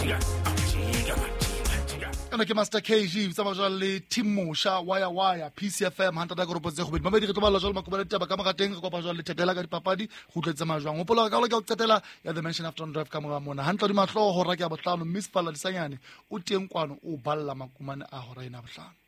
kana ke Master KG tsa majwa le Team Mosha waya PCFM 100.7 ba di re tobala jwa makobela taba ka magateng go ba jwa le tetela ka dipapadi go tletse majwa go pola ka go tsetela ya the mention after drive ka moga mona hantlo di mahlo go ra ke a botlano Miss Fala disanyane o teng kwano o balla makumane a go ra ina botlano